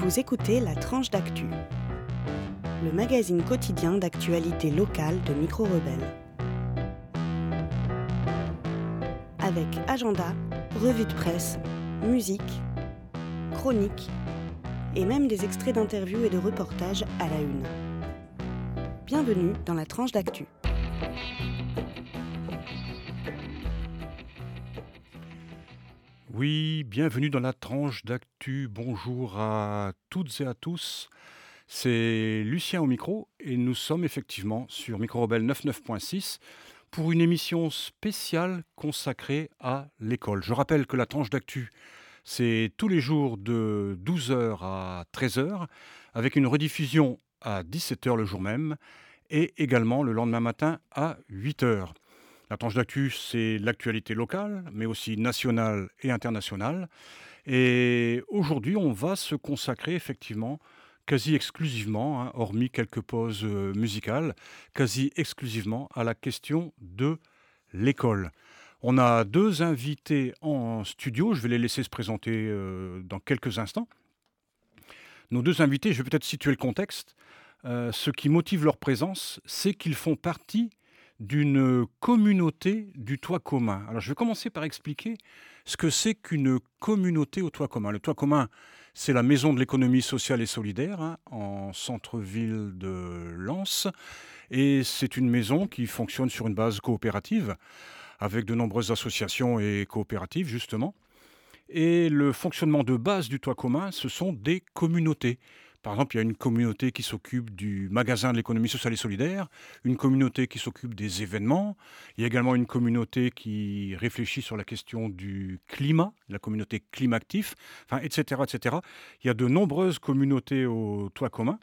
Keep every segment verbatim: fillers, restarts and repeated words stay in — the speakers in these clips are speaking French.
Vous écoutez La Tranche d'Actu, le magazine quotidien d'actualité locale de Micro Rebelle. Avec agenda, revue de presse, musique, chronique et même des extraits d'interviews et de reportages à la une. Bienvenue dans La Tranche d'Actu. Oui, bienvenue dans La Tranche d'Actu. Bonjour à toutes et à tous. C'est Lucien au micro et nous sommes effectivement sur Micro Rebelle quatre-vingt-neuf point six pour une émission spéciale consacrée à l'école. Je rappelle que La Tranche d'Actu, c'est tous les jours de douze heures à treize heures avec une rediffusion à dix-sept heures le jour même et également le lendemain matin à huit heures. La tranche d'actu, c'est l'actualité locale, mais aussi nationale et internationale. Et aujourd'hui, on va se consacrer effectivement, quasi exclusivement, hein, hormis quelques pauses euh, musicales, quasi exclusivement à la question de l'école. On a deux invités en studio, je vais les laisser se présenter euh, dans quelques instants. Nos deux invités, je vais peut-être situer le contexte. Euh, ce qui motive leur présence, c'est qu'ils font partie d'une communauté du toit commun. Alors je vais commencer par expliquer ce que c'est qu'une communauté au toit commun. Le toit commun, c'est la maison de l'économie sociale et solidaire, hein, en centre-ville de Lens. Et c'est une maison qui fonctionne sur une base coopérative, avec de nombreuses associations et coopératives, justement. Et le fonctionnement de base du toit commun, ce sont des communautés. Par exemple, il y a une communauté qui s'occupe du magasin de l'économie sociale et solidaire, une communauté qui s'occupe des événements, il y a également une communauté qui réfléchit sur la question du climat, la communauté Climactif, enfin, et cetera, et cetera. Il y a de nombreuses communautés au toit commun.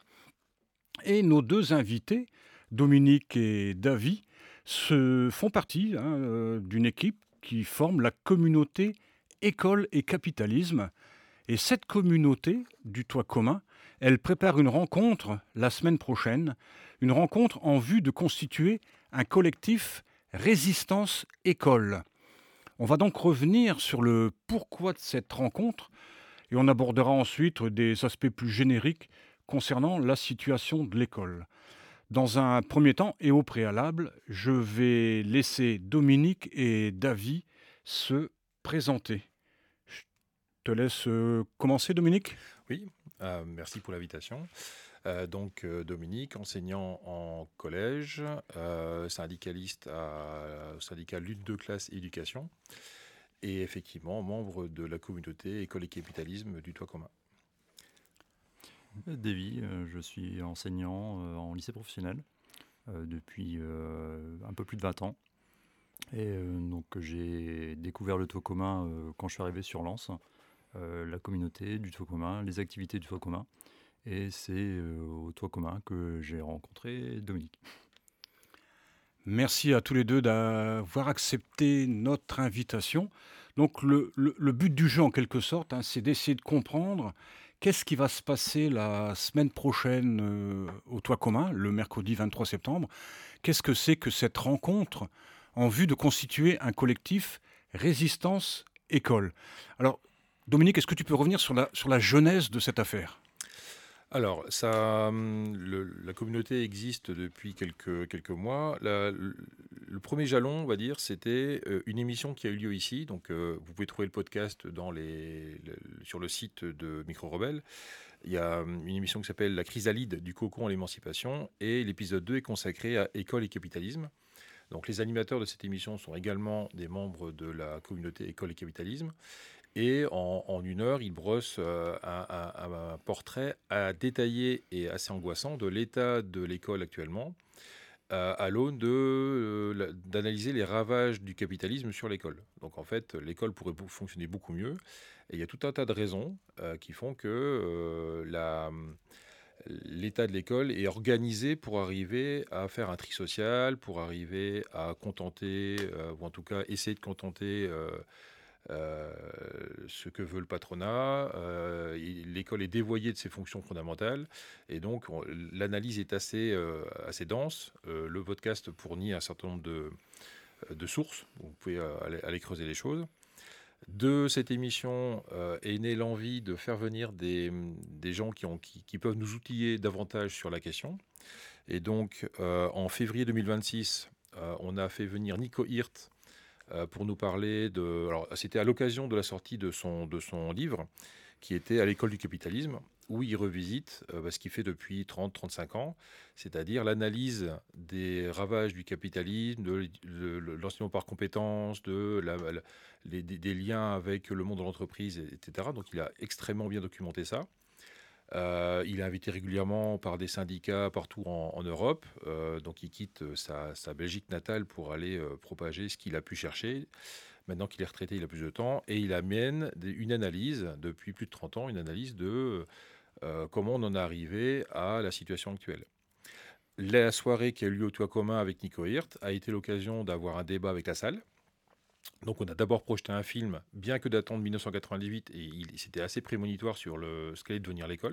Et nos deux invités, Dominique et Davy, se font partie hein, euh, d'une équipe qui forme la communauté École et Capitalisme. Et cette communauté du toit commun, elle prépare une rencontre la semaine prochaine, une rencontre en vue de constituer un collectif Résistance École. On va donc revenir sur le pourquoi de cette rencontre et on abordera ensuite des aspects plus génériques concernant la situation de l'école. Dans un premier temps et au préalable, je vais laisser Dominique et Davy se présenter. Je te laisse euh, commencer, Dominique. Oui, euh, merci pour l'invitation. Euh, donc, euh, Dominique, enseignant en collège, euh, syndicaliste à- au syndicat Lutte de classe et éducation, et effectivement membre de la communauté École et Capitalisme du Toit commun. Davy, euh, je suis enseignant euh, en lycée professionnel euh, depuis euh, un peu plus de vingt ans. Et euh, donc j'ai découvert le toit commun euh, quand je suis arrivé sur Lens, euh, la communauté du toit commun, les activités du toit commun. Et c'est euh, au toit commun que j'ai rencontré Dominique. Merci à tous les deux d'avoir accepté notre invitation. Donc le, le- le but du jeu en quelque sorte, hein, c'est d'essayer de comprendre qu'est-ce qui va se passer la semaine prochaine euh, au toit commun, le mercredi vingt-trois septembre. Qu'est-ce que c'est que cette rencontre en vue de constituer un collectif Résistance École. Alors Dominique, est-ce que tu peux revenir sur la, sur la genèse de cette affaire ? Alors, ça, hum, le- la communauté existe depuis quelques, quelques mois. La- le, le premier jalon, on va dire, c'était euh, une émission qui a eu lieu ici. Donc, euh, vous pouvez trouver le podcast dans les, le- sur le site de Micro Rebelle. Il y a hum, une émission qui s'appelle La chrysalide du cocon à l'émancipation. Et l'épisode deux est consacré à École et Capitalisme. Donc, les animateurs de cette émission sont également des membres de la communauté École et Capitalisme. Et en, en une heure, il brosse euh, un, un- un portrait à détaillé et assez angoissant de l'état de l'école actuellement, euh, à l'aune de, euh, la- d'analyser les ravages du capitalisme sur l'école. Donc en fait, l'école pourrait bou- fonctionner beaucoup mieux. Et il y a tout un tas de raisons euh, qui font que euh, la, l'état de l'école est organisé pour arriver à faire un tri social, pour arriver à contenter, euh, ou en tout cas essayer de contenter... euh, euh, ce que veut le patronat. Euh, il- l'école est dévoyée de ses fonctions fondamentales et donc on- l'analyse est assez, euh, assez dense. Euh, le podcast fournit un certain nombre de, de sources, vous pouvez euh, aller, aller creuser les choses. De cette émission euh, est née l'envie de faire venir des, des gens qui, ont, qui, qui peuvent nous outiller davantage sur la question. Et donc, euh, en février deux mille vingt-six, euh, on a fait venir Nico Hirt euh, pour nous parler de... Alors, c'était à l'occasion de la sortie de son, de son livre, qui était à l'école du capitalisme, où il revisite euh, ce qu'il fait depuis trente à trente-cinq ans, c'est-à-dire l'analyse des ravages du capitalisme, de, de, de l'enseignement par compétences, de la, la, les, des, des liens avec le monde de l'entreprise, et cetera. Donc il a extrêmement bien documenté ça. Euh, il est invité régulièrement par des syndicats partout en, en Europe. Euh, donc il quitte sa, sa Belgique natale pour aller euh, propager ce qu'il a pu chercher. Maintenant qu'il est retraité, il a plus de temps. Et il amène des, une analyse, depuis plus de trente ans, une analyse de euh, comment on en est arrivé à la situation actuelle. La soirée qui a eu lieu au Toit commun avec Nico Hirt a été l'occasion d'avoir un débat avec la salle. Donc on a d'abord projeté un film, bien que datant de mille neuf cent quatre-vingt-dix-huit, et il, c'était assez prémonitoire sur le, ce qu'allait devenir l'école.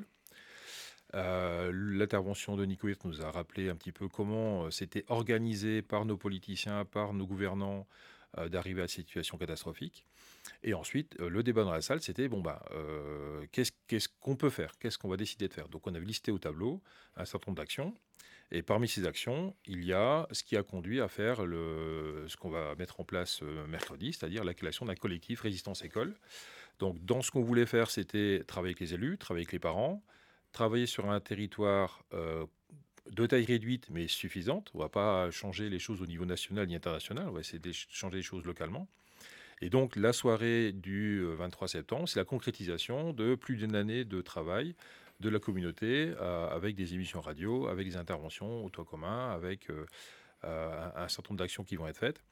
Euh, l'intervention de Nico Hirt nous a rappelé un petit peu comment c'était organisé par nos politiciens, par nos gouvernants, euh, d'arriver à cette situation catastrophique. Et ensuite, euh, le débat dans la salle, c'était, bon, bah, euh, qu'est-ce, qu'est-ce qu'on peut faire? Qu'est-ce qu'on va décider de faire? Donc on avait listé au tableau un certain nombre d'actions. Et parmi ces actions, il y a ce qui a conduit à faire le, ce qu'on va mettre en place euh, mercredi, c'est-à-dire la création d'un collectif Résistance École. Donc, dans ce qu'on voulait faire, c'était travailler avec les élus, travailler avec les parents, travailler sur un territoire euh, de taille réduite, mais suffisante. On ne va pas changer les choses au niveau national ni international, on va essayer de changer les choses localement. Et donc, la soirée du vingt-trois septembre, c'est la concrétisation de plus d'une année de travail de la communauté, euh, avec des émissions radio, avec des interventions au Toit commun, avec euh, euh, un, un certain nombre d'actions qui vont être faites.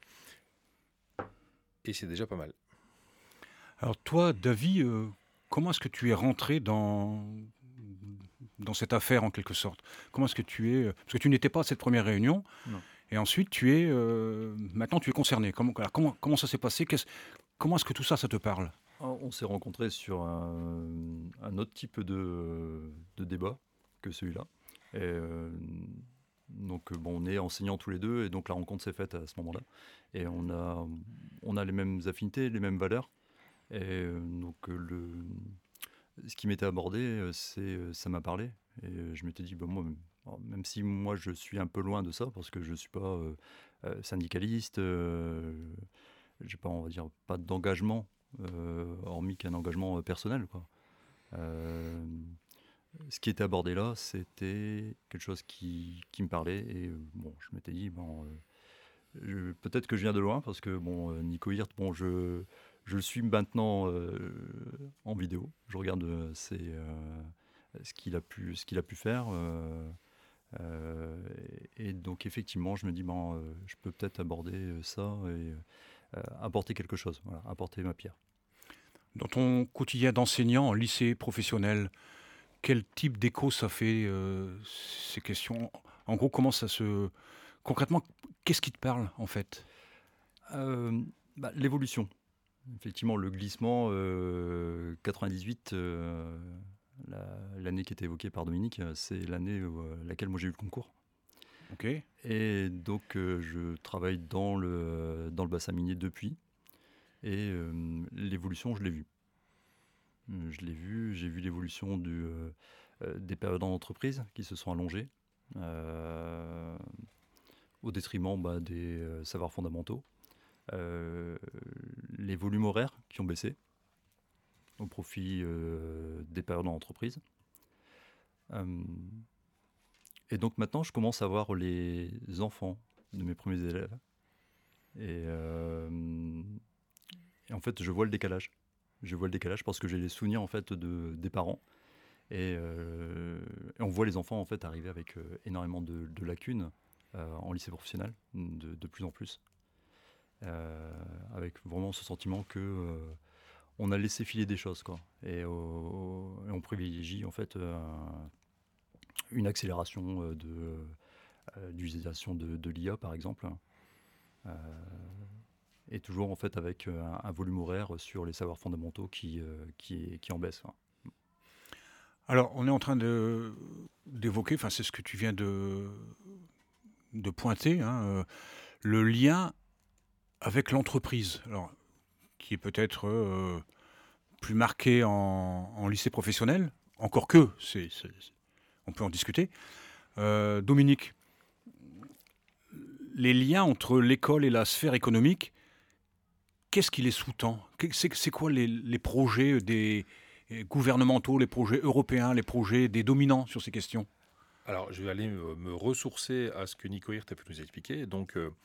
Et c'est déjà pas mal. Alors toi, David, euh, comment est-ce que tu es rentré dans, dans cette affaire en quelque sorte? Comment est-ce que tu es... Parce que tu n'étais pas à cette première réunion. Non. Et ensuite, tu es... Euh, maintenant, tu es concerné. Comment, alors, comment, comment ça s'est passé? Qu'est-ce, Comment est-ce que tout ça, ça te parle? On s'est rencontrés sur un, un autre type de, de débat que celui-là. Et euh, donc, bon, on est enseignants tous les deux, et donc la rencontre s'est faite à ce moment-là. Et on a, on a les mêmes affinités, les mêmes valeurs. Et euh, donc, le, ce qui m'était abordé, c'est, ça m'a parlé. Et je m'étais dit, ben, moi, même si moi je suis un peu loin de ça, parce que je ne suis pas euh, syndicaliste, euh, j'ai pas, on va dire, pas d'engagement. Euh, hormis qu'un engagement euh, personnel, quoi. Euh, ce qui était abordé là, c'était quelque chose qui, qui me parlait, et euh, bon, je m'étais dit, bon, euh, je, peut-être que je viens de loin, parce que bon, euh, Nico Hirt, bon, je, je le suis maintenant euh, en vidéo, je regarde euh, ses, euh, ce qu'il a pu, ce qu'il a pu faire, euh, euh, et, et donc effectivement, je me dis, bon, euh, je peux peut-être aborder ça et euh, apporter quelque chose, voilà, apporter ma pierre. Dans ton quotidien d'enseignant en lycée professionnel, quel type d'écho ça fait, euh, ces questions? En gros, comment ça se... Concrètement, qu'est-ce qui te parle, en fait? euh, bah, L'évolution. Effectivement, le glissement, euh, quatre-vingt-dix-huit, euh, la, l'année qui était évoquée par Dominique, c'est l'année où, euh, laquelle moi j'ai eu le concours. Ok. Et donc, euh, je travaille dans le, dans le bassin minier depuis. Et euh, l'évolution, je l'ai vue. Je l'ai vue, j'ai vu l'évolution du, euh, euh, des périodes en entreprise qui se sont allongées, euh, au détriment bah, des euh, savoirs fondamentaux. Euh, les volumes horaires qui ont baissé au profit euh, des périodes en entreprise. Euh, et donc maintenant, je commence à voir les enfants de mes premiers élèves. Et... Euh, Et en fait, je vois le décalage. Je vois le décalage parce que j'ai les souvenirs en fait de, des parents. Et, euh, et on voit les enfants en fait arriver avec euh, énormément de, de lacunes euh, en lycée professionnel, de, de plus en plus. Euh, avec vraiment ce sentiment que euh, on a laissé filer des choses, quoi. Et, au, et on privilégie en fait euh, une accélération de euh, d'utilisation de, de l'I A par exemple. Euh, Et toujours en fait avec un, un volume horaire sur les savoirs fondamentaux qui, euh, qui, qui en baisse. Hein. Alors, on est en train de, d'évoquer, enfin c'est ce que tu viens de, de pointer, hein, euh, le lien avec l'entreprise. Alors, qui est peut-être euh, plus marqué en, en lycée professionnel, encore que, c'est, c'est, on peut en discuter. Euh, Dominique, les liens entre l'école et la sphère économique, qu'est-ce qui les sous-tend? c'est, c'est quoi les, les projets des gouvernementaux, les projets européens, les projets des dominants sur ces questions? Alors, je vais aller me, me ressourcer à ce que Nico Hirt a pu nous expliquer. Donc, euh,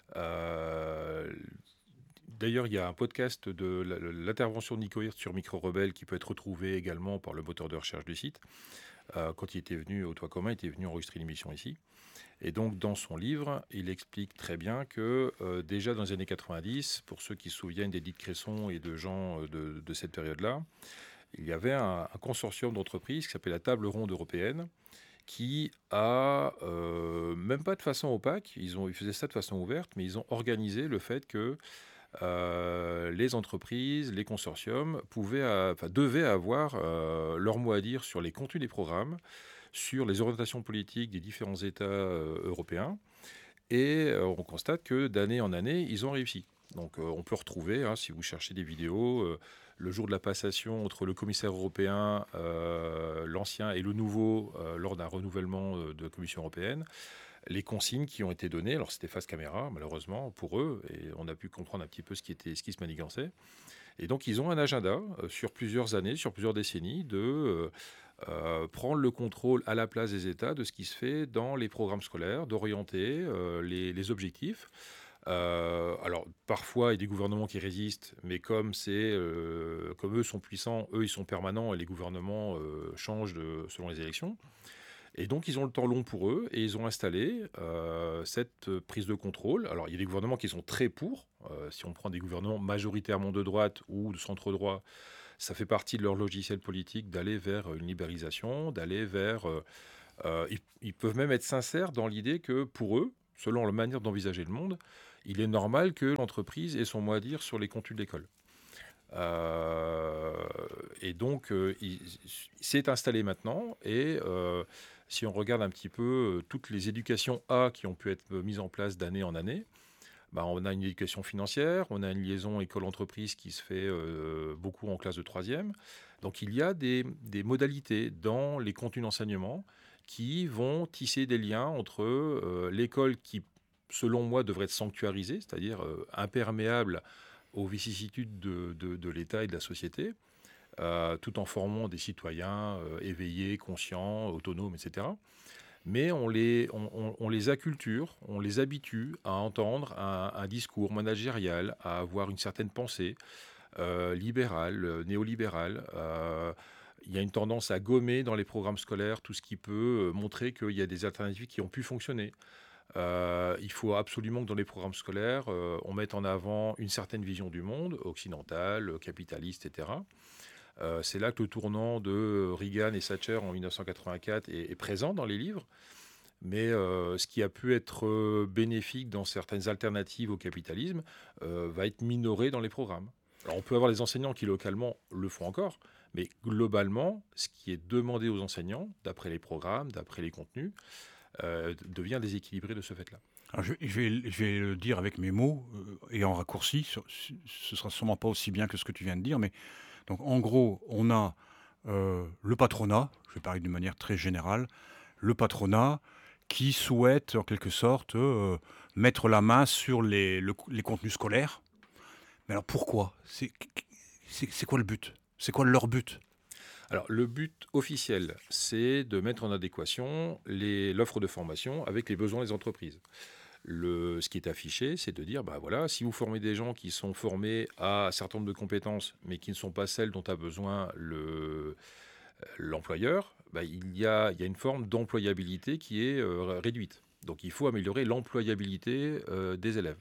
euh, d'ailleurs, il y a un podcast de la- l'intervention de Nico Hirt sur Micro Rebelle qui peut être retrouvé également par le moteur de recherche du site. Euh, quand il était venu au Toit commun, il était venu enregistrer une émission ici. Et donc, dans son livre, il explique très bien que euh, déjà dans les années quatre-vingt-dix, pour ceux qui se souviennent d'Édith Cresson et de gens euh, de, de cette période-là, il y avait un, un consortium d'entreprises qui s'appelait la Table ronde européenne, qui a, euh, même pas de façon opaque, ils, ont, ils faisaient ça de façon ouverte, mais ils ont organisé le fait que euh, les entreprises, les consortiums pouvaient, euh, enfin, devaient avoir euh, leur mot à dire sur les contenus des programmes, sur les orientations politiques des différents États euh, européens. Et euh, on constate que d'année en année, ils ont réussi. Donc euh, on peut retrouver, hein, si vous cherchez des vidéos, euh, le jour de la passation entre le commissaire européen, euh, l'ancien et le nouveau, euh, lors d'un renouvellement euh, de la Commission européenne, les consignes qui ont été données. Alors c'était face caméra, malheureusement, pour eux, et on a pu comprendre un petit peu ce qui, était, ce qui se manigançait. Et donc ils ont un agenda euh, sur plusieurs années, sur plusieurs décennies, de euh, euh, prendre le contrôle à la place des États de ce qui se fait dans les programmes scolaires, d'orienter euh, les, les objectifs. Euh, alors parfois il y a des gouvernements qui résistent, mais comme c'est euh, comme eux sont puissants, eux ils sont permanents et les gouvernements euh, changent de, selon les élections. Et donc ils ont le temps long pour eux et ils ont installé euh, cette prise de contrôle. Alors il y a des gouvernements qui sont très pour. Euh, si on prend des gouvernements majoritairement de droite ou de centre droit, ça fait partie de leur logiciel politique d'aller vers une libéralisation, d'aller vers... euh, euh, ils, ils peuvent même être sincères dans l'idée que pour eux, selon leur manière d'envisager le monde, il est normal que l'entreprise ait son mot à dire sur les contenus de l'école. Euh, et donc, euh, il, c'est installé maintenant. Et euh, si on regarde un petit peu euh, toutes les éducations A qui ont pu être mises en place d'année en année, bah, on a une éducation financière, on a une liaison école-entreprise qui se fait euh, beaucoup en classe de troisième. Donc, il y a des, des modalités dans les contenus d'enseignement qui vont tisser des liens entre euh, l'école qui, selon moi, devrait être sanctuarisée, c'est-à-dire euh, imperméable aux vicissitudes de, de, de l'État et de la société, euh, tout en formant des citoyens euh, éveillés, conscients, autonomes, et cetera. Mais on les, on, on, on les acculture, on les habitue à entendre un, un discours managérial, à avoir une certaine pensée euh, libérale, euh, néolibérale. Euh, il y a une tendance à gommer dans les programmes scolaires tout ce qui peut montrer qu'il y a des alternatives qui ont pu fonctionner. Euh, il faut absolument que dans les programmes scolaires, euh, on mette en avant une certaine vision du monde, occidentale, capitaliste, et cetera. Euh, c'est là que le tournant de Reagan et Thatcher en mille neuf cent quatre-vingt-quatre est, est présent dans les livres. Mais euh, ce qui a pu être euh, bénéfique dans certaines alternatives au capitalisme euh, va être minoré dans les programmes. Alors on peut avoir des enseignants qui localement le font encore, mais globalement, ce qui est demandé aux enseignants, d'après les programmes, d'après les contenus, euh, devient déséquilibré de ce fait-là. Alors, je, je vais, je vais le dire avec mes mots euh, et en raccourci. Ce, ce sera sûrement pas aussi bien que ce que tu viens de dire, mais donc en gros, on a euh, le patronat. Je vais parler d'une manière très générale. Le patronat qui souhaite en quelque sorte euh, mettre la main sur les, le, les contenus scolaires. Mais alors pourquoi? C'est, c'est, c'est quoi le but? C'est quoi leur but? Alors, le but officiel, c'est de mettre en adéquation les, l'offre de formation avec les besoins des entreprises. Le, ce qui est affiché, c'est de dire, bah voilà, si vous formez des gens qui sont formés à un certain nombre de compétences, mais qui ne sont pas celles dont a besoin le, l'employeur, bah, il, y a, il y a une forme d'employabilité qui est euh, réduite. Donc, il faut améliorer l'employabilité euh, des élèves.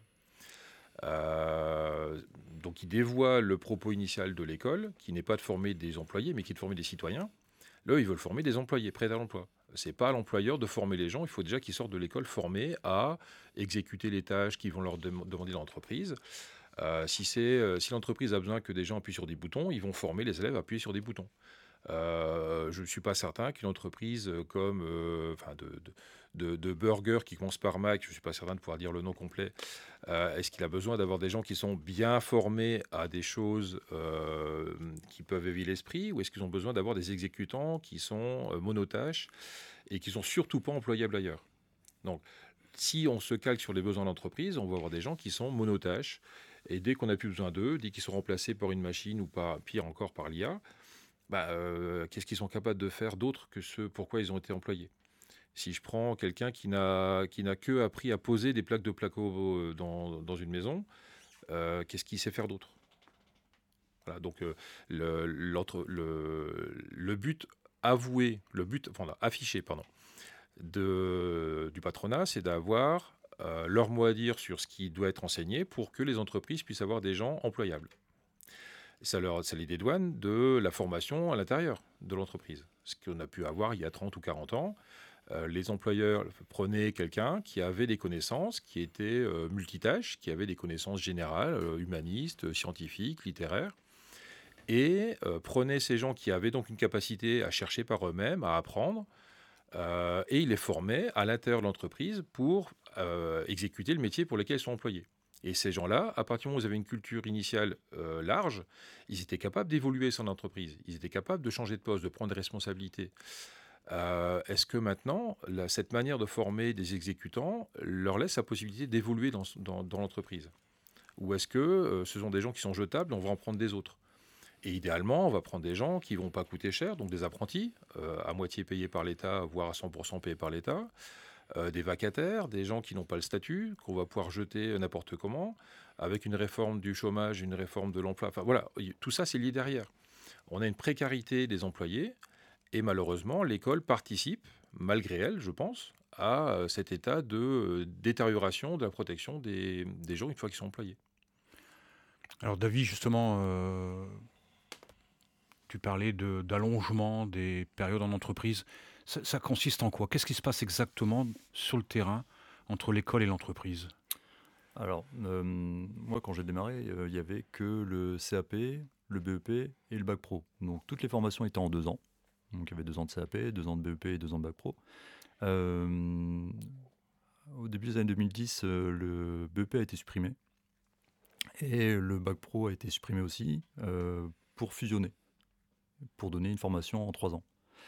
Euh, donc il dévoie le propos initial de l'école, qui n'est pas de former des employés, mais qui est de former des citoyens. Là, ils veulent former des employés prêts à l'emploi. C'est pas à l'employeur de former les gens, il faut déjà qu'ils sortent de l'école formés à exécuter les tâches qui vont leur dem- demander l'entreprise. Euh, si, c'est, euh, si l'entreprise a besoin que des gens appuient sur des boutons, ils vont former les élèves à appuyer sur des boutons. Euh, je ne suis pas certain qu'une entreprise comme euh, enfin de, de, de, de burger qui commence par Mac, je ne suis pas certain de pouvoir dire le nom complet, euh, est-ce qu'il a besoin d'avoir des gens qui sont bien formés à des choses euh, qui peuvent éveiller l'esprit, ou est-ce qu'ils ont besoin d'avoir des exécutants qui sont euh, monotâches et qui sont surtout pas employables ailleurs? Donc, si on se calque sur les besoins de l'entreprise, on va avoir des gens qui sont monotâches, et dès qu'on n'a plus besoin d'eux, dès qu'ils sont remplacés par une machine ou par, pire encore par l'I A, bah, euh, qu'est-ce qu'ils sont capables de faire d'autre que ce pourquoi ils ont été employés? Si je prends quelqu'un qui n'a qui n'a que appris à poser des plaques de placo euh, dans, dans une maison, euh, qu'est-ce qu'il sait faire d'autre? Voilà, donc euh, le, l'entre- le, le but avoué, le but, enfin, affiché, pardon, de, du patronat, c'est d'avoir euh, leur mot à dire sur ce qui doit être enseigné pour que les entreprises puissent avoir des gens employables. Ça, leur, ça les dédouane de la formation à l'intérieur de l'entreprise. Ce qu'on a pu avoir il y a trente ou quarante ans. Euh, les employeurs prenaient quelqu'un qui avait des connaissances, qui était euh, multitâche, qui avait des connaissances générales, euh, humanistes, scientifiques, littéraires, et euh, prenaient ces gens qui avaient donc une capacité à chercher par eux-mêmes, à apprendre, euh, et ils les formaient à l'intérieur de l'entreprise pour euh, exécuter le métier pour lequel ils sont employés. Et ces gens-là, à partir du moment où ils avaient une culture initiale euh, large, ils étaient capables d'évoluer sur l'entreprise. Ils étaient capables de changer de poste, de prendre des responsabilités. Euh, est-ce que maintenant, la- cette manière de former des exécutants leur laisse la possibilité d'évoluer dans, dans- dans l'entreprise? Ou est-ce que euh, ce sont des gens qui sont jetables, on va en prendre des autres? Et idéalement, on va prendre des gens qui ne vont pas coûter cher, donc des apprentis, euh, à moitié payés par l'État, voire à cent pour cent payés par l'État, euh, des vacataires, des gens qui n'ont pas le statut, qu'on va pouvoir jeter n'importe comment, avec une réforme du chômage, une réforme de l'emploi. Enfin voilà, y- tout ça, c'est lié derrière. On a une précarité des employés, et malheureusement, l'école participe, malgré elle, je pense, à euh, cet état de euh, détérioration de la protection des, des gens une fois qu'ils sont employés. Alors David, justement, euh, tu parlais de- d'allongement des périodes en entreprise. Ça, ça consiste en quoi? Qu'est-ce qui se passe exactement sur le terrain entre l'école et l'entreprise? Alors, euh, moi, quand j'ai démarré, euh, il n'y avait que le C A P, le B E P et le bac pro. Donc, toutes les formations étaient en deux ans. Donc, il y avait deux ans de C A P, deux ans de B E P et deux ans de bac pro. Euh, au début des années deux mille dix, euh, le B E P a été supprimé et le bac pro a été supprimé aussi euh, pour fusionner, pour donner une formation en trois ans.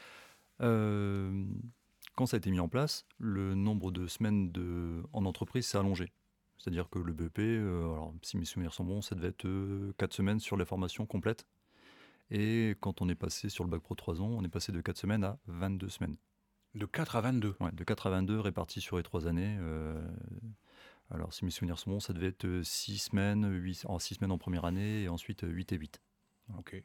Euh, quand ça a été mis en place, le nombre de semaines de, en entreprise s'est allongé. C'est-à-dire que le B E P, euh, alors, si mes souvenirs sont bons, ça devait être euh, quatre semaines sur la formation complète. Et quand on est passé sur le bac pro trois ans, on est passé de quatre semaines à vingt-deux semaines. De quatre à vingt-deux. Ouais, de quatre à vingt-deux répartis sur les trois années. euh, alors, si mes souvenirs sont bons, ça devait être six semaines, huit, en six semaines en première année, et ensuite huit et huit. Ok.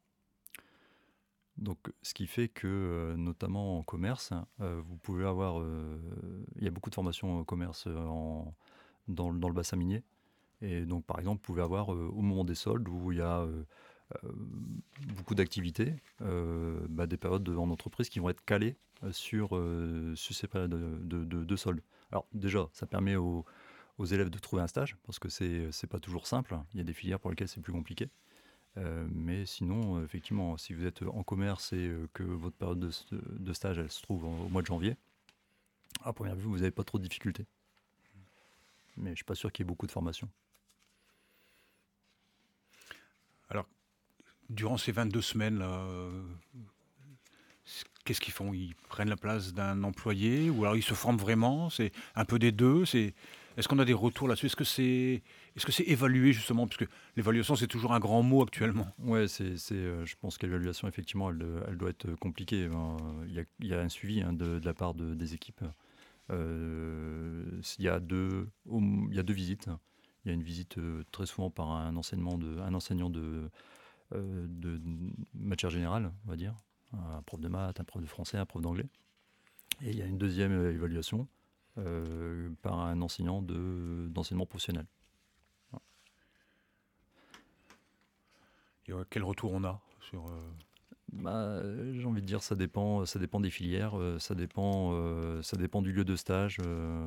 Donc, ce qui fait que, euh, notamment en commerce, euh, vous pouvez avoir. euh, Il y a beaucoup de formations au commerce euh, en, dans, le- dans le bassin minier. Et donc, par exemple, vous pouvez avoir, euh, au moment des soldes, où il y a euh, euh, beaucoup d'activités, euh, bah, des périodes de- en entreprise qui vont être calées euh, sur, euh, sur ces périodes de, de, de- de soldes. Alors, déjà, ça permet aux, aux élèves de trouver un stage, parce que c'est c'est pas toujours simple. Il y a des filières pour lesquelles c'est plus compliqué. Euh, mais sinon, euh, effectivement, si vous êtes en commerce et euh, que votre période de, de stage elle se trouve en- au mois de janvier, à première vue, vous n'avez pas trop de difficultés. Mais je ne suis pas sûr qu'il y ait beaucoup de formations. Alors, durant ces vingt-deux semaines, là, euh, qu'est-ce qu'ils font? Ils prennent la place d'un employé ou alors ils se forment vraiment? C'est un peu des deux. C'est... Est-ce qu'on a des retours là-dessus? Est-ce que c'est, est-ce que c'est évalué justement? Parce que l'évaluation, c'est toujours un grand mot actuellement. Ouais, c'est, c'est, euh, je pense que l'évaluation, effectivement, elle, euh, elle doit être compliquée. Euh, Il y a, il y a un suivi hein, de, de la part de- des équipes. Euh, il, y a deux, au- il y a deux visites. Il y a une visite euh, très souvent par un, enseignement de, un enseignant de, euh, de matière générale, on va dire. Un prof de maths, un prof de français, un prof d'anglais. Et il y a une deuxième euh, évaluation euh, par un enseignant de, d'enseignement professionnel. Et, euh, quel retour on a sur... euh, Bah, euh, j'ai envie de dire ça dépend, ça dépend des filières, euh, ça dépend, euh, ça dépend du lieu de stage. euh,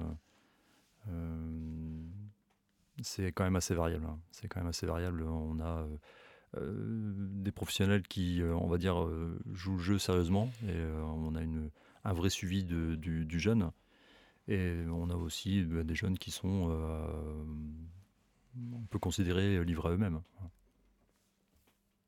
euh, c'est quand même assez variable. hein. C'est quand même assez variable. On a, euh, euh, des professionnels qui, euh, on va dire, euh, jouent le jeu sérieusement. Et euh, on a une, un vrai suivi de, du, du jeune. Et on a aussi bah, des jeunes qui sont, euh, on peut considérer, livrés à eux-mêmes. Dominique ?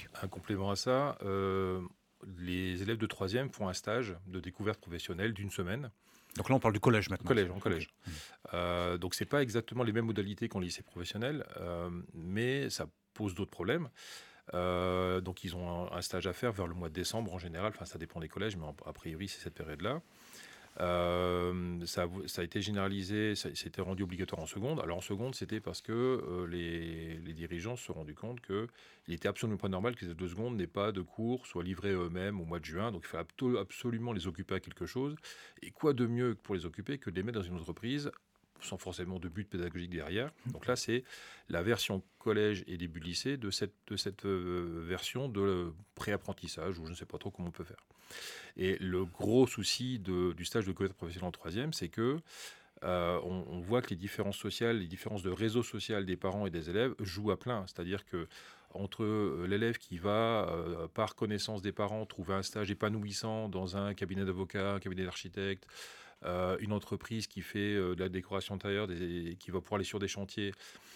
Un complément à ça, euh, les élèves de troisième font un stage de découverte professionnelle d'une semaine. Donc là, on parle du collège maintenant. Collège, en collège. Okay. Euh, donc c'est pas exactement les mêmes modalités qu'en lycée professionnel, euh, mais ça pose d'autres problèmes. Euh, donc ils ont un, un stage à faire vers le mois de décembre en général. Enfin, ça dépend des collèges, mais a priori c'est cette période-là. Euh, ça, ça a été généralisé, ça c'était rendu obligatoire en seconde. Alors en seconde, c'était parce que euh, les, les dirigeants se sont rendus compte qu'il était absolument pas normal que ces deux secondes n'aient pas de cours, soient livrés eux-mêmes au mois de juin. Donc il fallait absolument les occuper à quelque chose. Et quoi de mieux pour les occuper que de les mettre dans une entreprise sans forcément de but pédagogique derrière. Donc là, c'est la version collège et début de lycée de cette, de cette euh, version de pré-apprentissage, ou je ne sais pas trop comment on peut faire. Et le gros souci de, du stage de découverte professionnelle en troisième, c'est que euh, on, on voit que les différences sociales, les différences de réseau social des parents et des élèves jouent à plein. C'est-à-dire que entre l'élève qui va, euh, par connaissance des parents, trouver un stage épanouissant dans un cabinet d'avocat, un cabinet d'architecte, euh, une entreprise qui fait euh, de la décoration intérieure, des, qui va pouvoir aller sur des chantiers,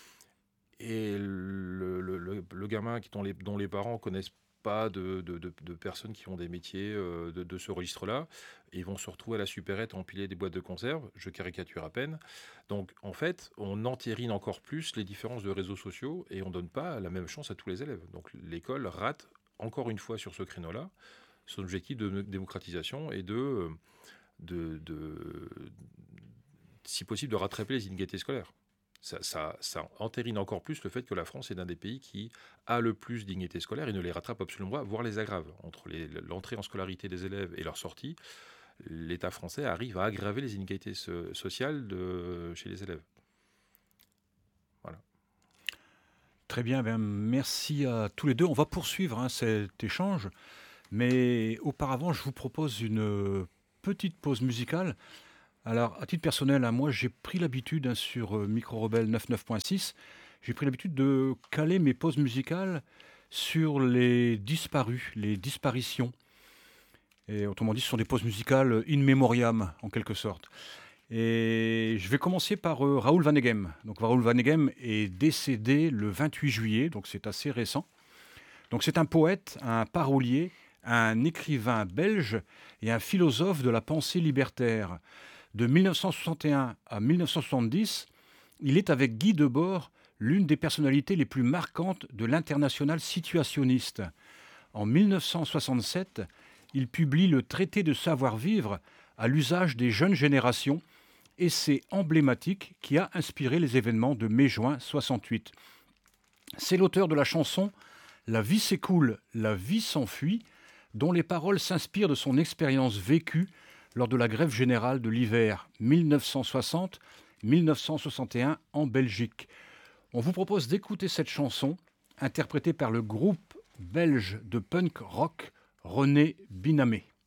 et le, le, le, le gamin qui, dont, les, dont les parents connaissent pas de, de, de, de personnes qui ont des métiers euh, de, de ce registre-là, et ils vont se retrouver à la supérette à empiler des boîtes de conserve, je caricature à peine. Donc en fait, on entérine encore plus les différences de réseaux sociaux et on ne donne pas la même chance à tous les élèves. Donc l'école rate encore une fois sur ce créneau-là son objectif de démocratisation et de, de, de si possible, de rattraper les inégalités scolaires. Ça, ça, ça entérine encore plus le fait que la France est l'un des pays qui a le plus d'inégalités scolaires et ne les rattrape absolument pas, voire les aggrave. Entre les, l'entrée en scolarité des élèves et leur sortie, l'État français arrive à aggraver les inégalités so- sociales de, chez les élèves. Voilà. Très bien, ben merci à tous les deux. On va poursuivre hein, cet échange, mais auparavant, je vous propose une petite pause musicale. Alors, à titre personnel, hein, moi, j'ai pris l'habitude hein, sur euh, Micro Rebelle quatre-vingt-neuf point six, j'ai pris l'habitude de caler mes pauses musicales sur les disparus, les disparitions. Et autrement dit, ce sont des pauses musicales in memoriam, en quelque sorte. Et je vais commencer par euh, Raoul Vaneigem. Donc, Raoul Vaneigem est décédé le vingt-huit juillet, donc c'est assez récent. Donc, c'est un poète, un parolier, un écrivain belge et un philosophe de la pensée libertaire. De mille neuf cent soixante et un à mille neuf cent soixante-dix, il est avec Guy Debord l'une des personnalités les plus marquantes de l'international situationniste. En mille neuf cent soixante-sept, il publie le traité de savoir-vivre à l'usage des jeunes générations, essai emblématique qui a inspiré les événements de mai-juin soixante-huit. C'est l'auteur de la chanson « La vie s'écoule, la vie s'enfuit », dont les paroles s'inspirent de son expérience vécue lors de la grève générale de l'hiver mille neuf cent soixante mille neuf cent soixante et un en Belgique. On vous propose d'écouter cette chanson, interprétée par le groupe belge de punk rock René Binamé.